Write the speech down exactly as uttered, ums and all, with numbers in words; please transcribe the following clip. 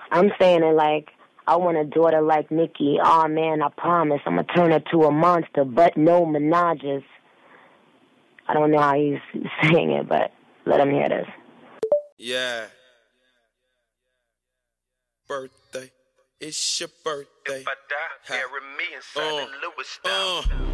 I'm saying it like, I want a daughter like Nicki. Oh man, I promise I'm gonna turn her to a monster, but no menages. I don't know how he's saying it, but let him hear this. Yeah. Birthday. It's your birthday. If I die, bury me inside uh, the Lewis style. Uh.